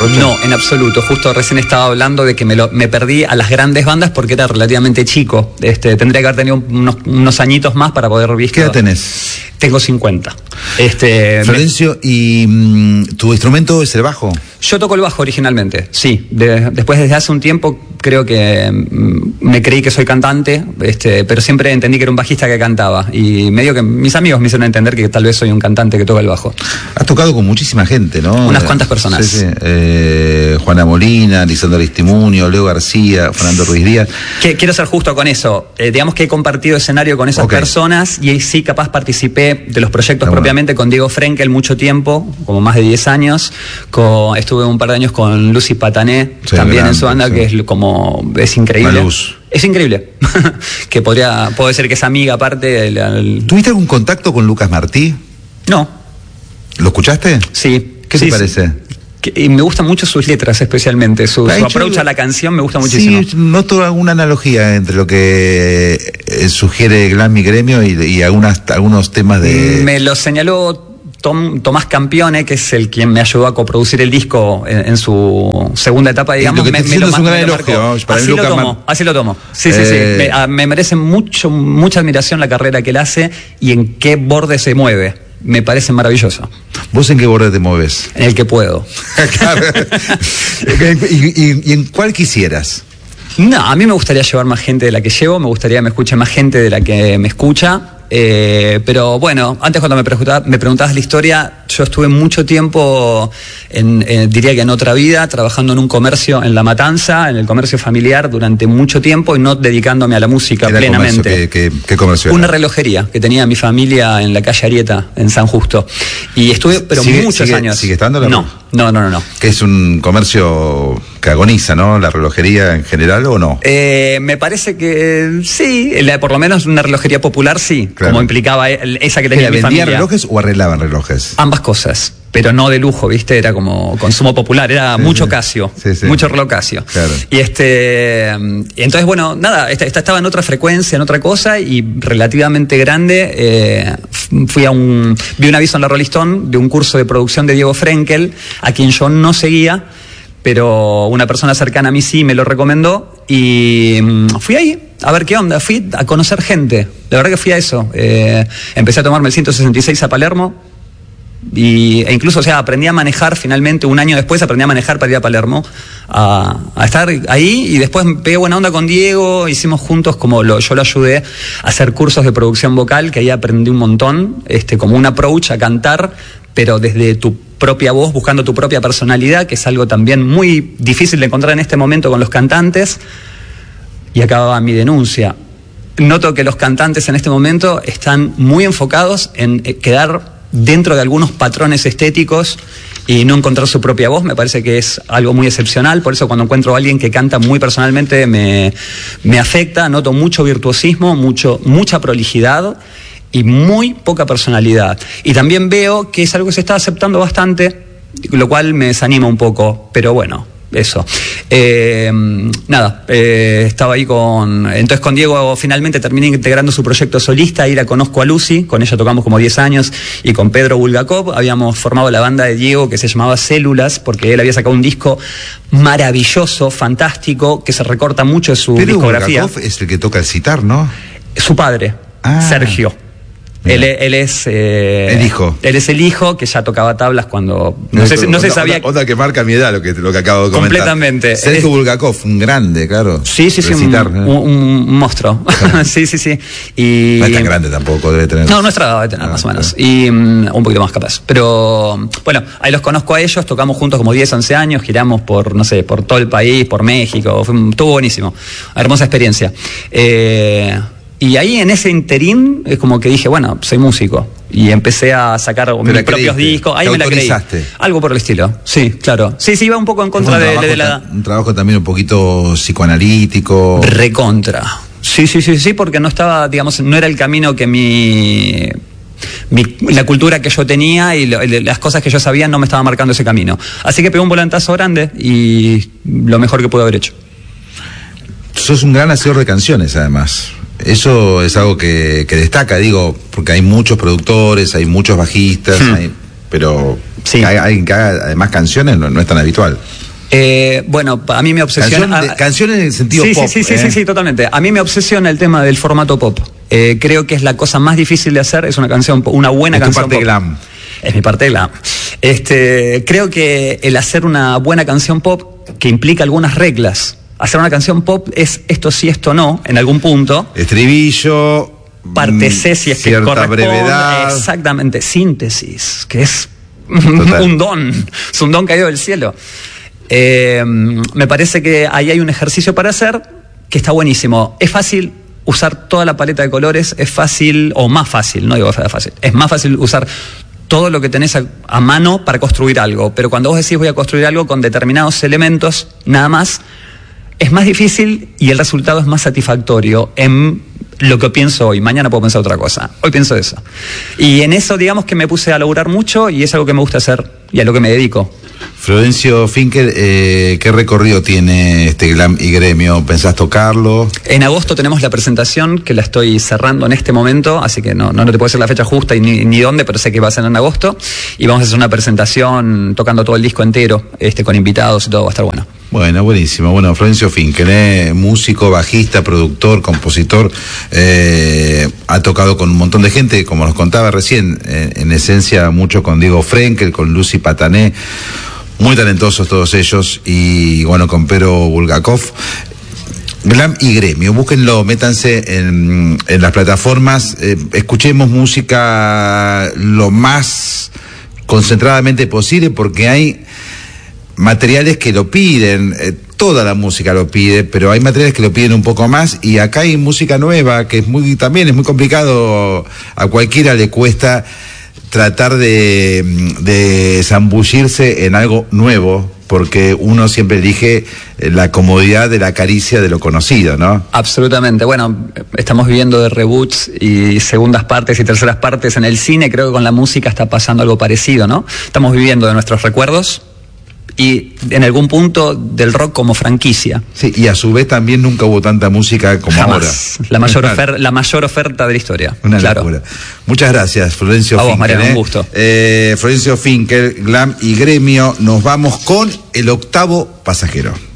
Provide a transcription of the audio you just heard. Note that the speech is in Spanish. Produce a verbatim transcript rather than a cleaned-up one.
Rocha? No, en absoluto. Justo recién estaba hablando de que me, lo, me perdí a las grandes bandas porque era relativamente chico. Este, tendría que haber tenido unos, unos añitos más para poder visto. ¿Qué edad tenés? Tengo cincuenta. Este, Florencio, me... ¿y mm, tu instrumento es el bajo? Yo toco el bajo originalmente, sí. De, después, desde hace un tiempo, creo que mm, me creí que soy cantante, este, pero siempre entendí que era un bajista que cantaba. Y medio que mis amigos me hicieron entender que tal vez soy un cantante que toca el bajo. Has tocado con muchísima gente, ¿no? Unas cuantas personas. Sí, sí. Eh, Juana Molina, Lisandro Aristimuño, Leo García, Fernando Ruiz Díaz. Que, quiero ser justo con eso. Eh, digamos que he compartido escenario con esas okay. personas y sí, capaz participé de los proyectos Está propiamente bueno. Con Diego Frenkel mucho tiempo, como más de diez años. Con, estuve un par de años con Lucy Patané, sí, también grande, en su banda, sí. que es como es increíble. Luz. Es increíble. Que podría, puede ser que es amiga aparte. El, el... ¿Tuviste algún contacto con Lucas Martí? No. ¿Lo escuchaste? Sí. ¿Qué sí, te parece? Que, y me gustan mucho sus letras, especialmente. Su, su approach a la canción me gusta muchísimo. Sí, noto alguna analogía entre lo que eh, sugiere Glam Mi Gremio y, y algunas, algunos temas de... Me lo señaló Tom, Tomás Campione, que es el quien me ayudó a coproducir el disco en, en su segunda etapa, digamos. Lo que me, me lo, es un gran elogio, para así, lo tomo, Mar... así lo tomo, sí, sí, eh... sí. Me, a, me merece mucho, mucha admiración la carrera que él hace y en qué borde se mueve. Me parece maravilloso. ¿Vos en qué borde te mueves? En el que puedo. ¿Y, y, ¿Y en cuál quisieras? No, a mí me gustaría llevar más gente de la que llevo, me gustaría que me escuche más gente de la que me escucha. Eh, pero bueno, antes cuando me preguntabas, me preguntabas la historia, yo estuve mucho tiempo, en, en, diría que en otra vida, trabajando en un comercio en La Matanza, en el comercio familiar durante mucho tiempo y no dedicándome a la música ¿Era plenamente. Comercio? ¿Qué, qué, qué comercio era? Una relojería que tenía mi familia en la calle Arieta, en San Justo. Y estuve, pero ¿Sigue, muchos sigue, años. ¿Sigue estando la No, no, no, no, no. Que es un comercio que agoniza, ¿no? ¿La relojería en general o no? Eh, me parece que sí, la, por lo menos una relojería popular sí, claro. Como implicaba esa que tenía mi familia. ¿Vendían relojes o arreglaban relojes? Ambas cosas, pero no de lujo, ¿viste? Era como consumo popular, era sí, mucho sí. Casio, sí, sí. mucho reloj Casio. Claro. Y este, entonces, bueno, nada, esta, esta estaba en otra frecuencia, en otra cosa, y relativamente grande, eh, fui a un, vi un aviso en la Rolling Stone de un curso de producción de Diego Frenkel, a quien yo no seguía, pero una persona cercana a mí sí me lo recomendó y fui ahí a ver qué onda, fui a conocer gente, la verdad que fui a eso, eh, empecé a tomarme el ciento sesenta y seis a Palermo y, e incluso, o sea, aprendí a manejar finalmente, un año después aprendí a manejar para ir a Palermo, a, a estar ahí y después pegué buena onda con Diego, hicimos juntos como lo, yo lo ayudé a hacer cursos de producción vocal, que ahí aprendí un montón, este, como un approach a cantar, pero desde tu propia voz, buscando tu propia personalidad, que es algo también muy difícil de encontrar en este momento con los cantantes. Y acababa mi denuncia. Noto que los cantantes en este momento están muy enfocados en quedar dentro de algunos patrones estéticos y no encontrar su propia voz. Me parece que es algo muy excepcional, por eso cuando encuentro a alguien que canta muy personalmente me, me afecta, noto mucho virtuosismo, mucho, mucha prolijidad y muy poca personalidad. Y también veo que es algo que se está aceptando bastante, lo cual me desanima un poco, pero bueno, eso. Eh, nada, eh, estaba ahí con... Entonces con Diego finalmente terminé integrando su proyecto solista, ahí la conozco a Lucy, con ella tocamos como diez años, y con Pedro Bulgakov habíamos formado la banda de Diego que se llamaba Células, porque él había sacado un disco maravilloso, fantástico, que se recorta mucho de su Pedro discografía. Bulgakov es el que toca el sitar, ¿no? Su padre, ah. Sergio. Él, él es eh, el hijo. Él es el hijo que ya tocaba tablas cuando no, no, se, no se sabía. Otra, otra que marca mi edad lo que lo que acabo de comentar. Completamente. Sergio Bulgakov, un grande, claro. Sí, sí, sí, un, un, un monstruo. Claro. sí, sí, sí. Y no es tan grande tampoco, debe tener. No, nuestra edad debe tener ah, más o menos. Claro. Y um, un poquito más capaz. Pero bueno, ahí los conozco a ellos, tocamos juntos como diez, once años, giramos por, no sé, por todo el país, por México, fue, estuvo buenísimo. Hermosa experiencia. Eh, Y ahí en ese interín es como que dije, bueno, soy músico. Y empecé a sacar mis propios discos. Ahí me la creí. Algo por el estilo. Sí, claro. Sí, sí, iba un poco en contra de, de, de la... Un trabajo también un poquito psicoanalítico. Recontra. Sí, sí, sí, sí, porque no estaba, digamos, no era el camino que mi... Mi, la cultura que yo tenía y lo, las cosas que yo sabía no me estaban marcando ese camino. Así que pegué un volantazo grande y lo mejor que pude haber hecho. Sos un gran hacedor de canciones, además. Eso es algo que, que destaca, digo, porque hay muchos productores, hay muchos bajistas, hmm. hay, pero Sí. Hay alguien que haga además canciones, no, no es tan habitual. Eh, bueno, a mí me obsesiona... Canción de, canciones en el sentido sí, pop. Sí, sí, ¿eh? sí, sí, sí, totalmente. A mí me obsesiona el tema del formato pop. Eh, creo que es la cosa más difícil de hacer, es una canción, una buena es canción tu parte pop. glam. Es mi parte glam. Este, creo que el hacer una buena canción pop que implica algunas reglas. Hacer una canción pop es esto sí, esto no, en algún punto. Estribillo... Parte C si es que cierta corresponde. brevedad. Exactamente, síntesis, que es Total. un don, es un don caído del cielo. Eh, me parece que ahí hay un ejercicio para hacer que está buenísimo. Es fácil usar toda la paleta de colores, es fácil, o más fácil, no digo que sea fácil, es más fácil usar todo lo que tenés a, a mano para construir algo, pero cuando vos decís voy a construir algo con determinados elementos, nada más, es más difícil y el resultado es más satisfactorio en lo que pienso hoy. Mañana puedo pensar otra cosa, hoy pienso eso. Y en eso digamos que me puse a laburar mucho y es algo que me gusta hacer y a lo que me dedico. Florencio Finkel, eh, ¿qué recorrido tiene este Glam y Gremio? ¿Pensás tocarlo? En agosto tenemos la presentación que la estoy cerrando en este momento, así que no, no, no te puedo decir la fecha justa y ni, ni dónde, pero sé que va a ser en agosto. Y vamos a hacer una presentación tocando todo el disco entero, este, con invitados y todo, va a estar bueno. Bueno, buenísimo. Bueno, Florencio Finkel, eh, músico, bajista, productor, compositor, eh, ha tocado con un montón de gente, como nos contaba recién, eh, en esencia mucho con Diego Frenkel, con Lucy Patané, muy talentosos todos ellos, y bueno, con Pero Bulgakov. Glam y Gremio, búsquenlo, métanse en, en las plataformas, eh, escuchemos música lo más concentradamente posible, porque hay materiales que lo piden, eh, toda la música lo pide, pero hay materiales que lo piden un poco más, y acá hay música nueva que es muy, también es muy complicado, a cualquiera le cuesta tratar de, de zambullirse en algo nuevo, porque uno siempre elige la comodidad de la caricia de lo conocido, ¿no? Absolutamente. Bueno, estamos viviendo de reboots y segundas partes y terceras partes en el cine. Creo que con la música está pasando algo parecido, ¿no? Estamos viviendo de nuestros recuerdos y en algún punto del rock como franquicia. Sí, y a su vez también nunca hubo tanta música como Jamás. ahora. La mayor, ofer la mayor oferta de la historia. Una claro. locura. Muchas gracias, Florencio a vos, Finkel. Mariano, ¿eh? un gusto. Eh, Florencio Finkel, Glam y Gremio. Nos vamos con el octavo pasajero.